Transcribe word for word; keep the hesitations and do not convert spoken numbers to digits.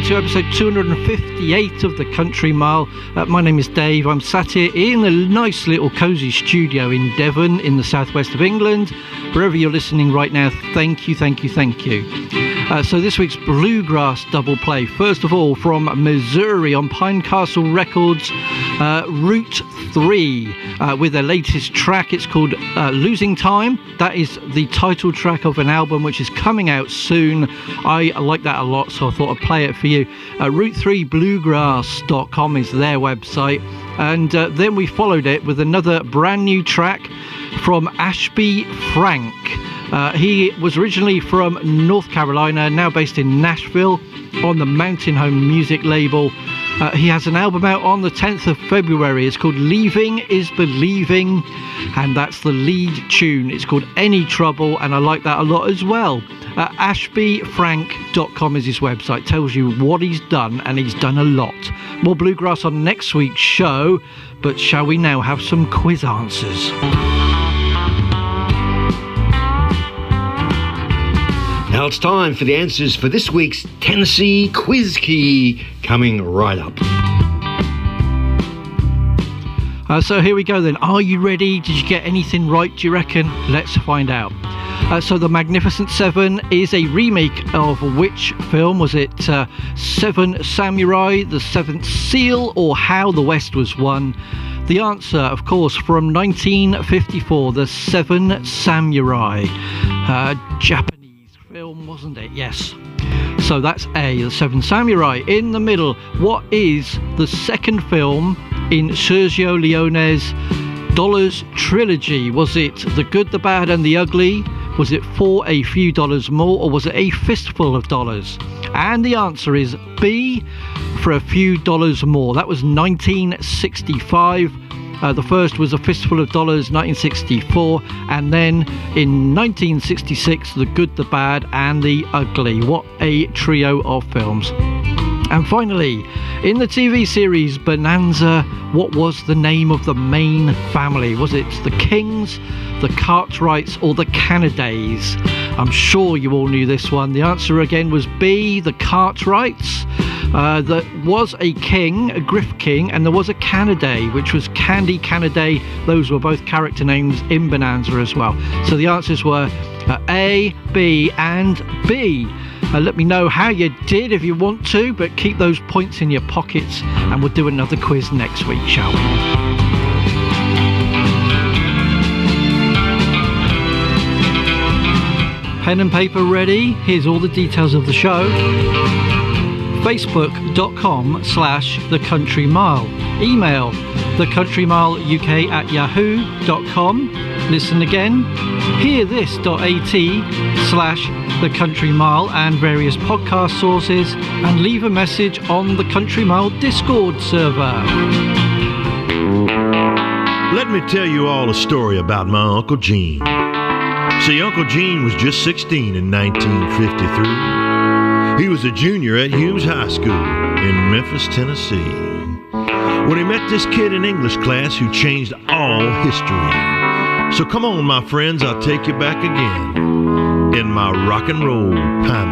to episode two hundred fifty-eight of the Country Mile. Uh, my name is Dave. I'm sat here in a nice little cosy studio in Devon in the southwest of England. Wherever you're listening right now, thank you, thank you, thank you. Uh, so this week's Bluegrass double play. First of all, from Missouri on Pine Castle Records, uh, Route three uh, with their latest track. It's called uh, Losing Time. That is the title track of an album which is coming out soon. I like that a lot, so I thought I'd play it for you. Uh, Route three bluegrass dot com is their website. And uh, then we followed it with another brand new track from Ashby Frank. Uh, he was originally from North Carolina, now based in Nashville on the Mountain Home Music label. Uh, he has an album out on the tenth of February. It's called Leaving is Believing, and that's the lead tune. It's called Any Trouble, and I like that a lot as well. Uh, ashby frank dot com is his website. Tells you what he's done, and he's done a lot. More bluegrass on next week's show, but shall we now have some quiz answers? Now it's time for the answers for this week's Tennessee Quiz Key, coming right up. Uh, so here we go then. Are you ready? Did you get anything right, do you reckon? Let's find out. Uh, so The Magnificent Seven is a remake of which film? Was it uh, Seven Samurai, The Seventh Seal, or How the West Was Won? The answer, of course, from nineteen fifty-four, The Seven Samurai. Uh, Japanese film, wasn't it? Yes. So that's A, The Seven Samurai. In the middle, what is the second film in Sergio Leone's Dollars trilogy? Was it The Good, the Bad and the Ugly? Was it For a Few Dollars More? Or was it A Fistful of Dollars? And the answer is B, For a Few Dollars More. That was nineteen sixty-five. Uh, the first was A Fistful of Dollars, nineteen sixty-four, and then in nineteen sixty-six, The Good, the Bad and the Ugly. What a trio of films. And finally, in the T V series Bonanza, what was the name of the main family? Was it the Kings, the Cartwrights or the Canadays? I'm sure you all knew this one. The answer again was B, the Cartwrights. Uh, there was a king, a Griff King, and there was a Canaday, which was Candy Canaday. Those were both character names in Bonanza as well. So the answers were uh, A, B and B. Uh, let me know how you did if you want to, but keep those points in your pockets, and we'll do another quiz next week, shall we? Pen and paper ready? Here's all the details of the show. Facebook.com slash The Country Mile. Email thecountrymileuk at yahoo.com. Listen again. Hearthis.at slash The Country Mile and various podcast sources, and leave a message on the Country Mile Discord server. Let me tell you all a story about my Uncle Gene. See, Uncle Gene was just sixteen in nineteen fifty-three. He was a junior at Humes High School in Memphis, Tennessee, when he met this kid in English class who changed all history. So come on, my friends, I'll take you back again in my rock and roll time